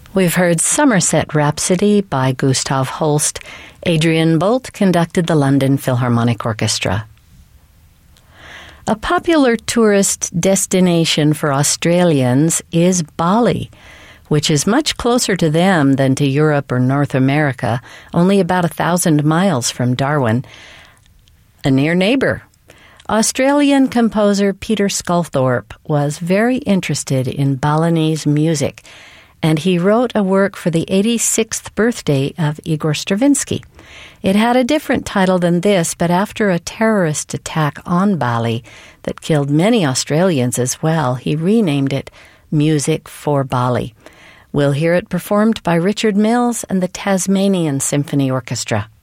We've heard Somerset Rhapsody by Gustav Holst. Adrian Bolt conducted the London Philharmonic Orchestra. A popular tourist destination for Australians is Bali, which is much closer to them than to Europe or North America, only about 1,000 miles from Darwin, a near neighbor. Australian composer Peter Sculthorpe was very interested in Balinese music, and he wrote a work for the 86th birthday of Igor Stravinsky. It had a different title than this, but after a terrorist attack on Bali that killed many Australians as well, he renamed it Music for Bali. We'll hear it performed by Richard Mills and the Tasmanian Symphony Orchestra.